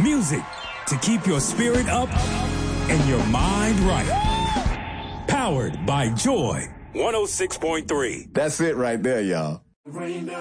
Music to keep your spirit up and your mind right. Powered by Joy 106.3. That's it right there, y'all.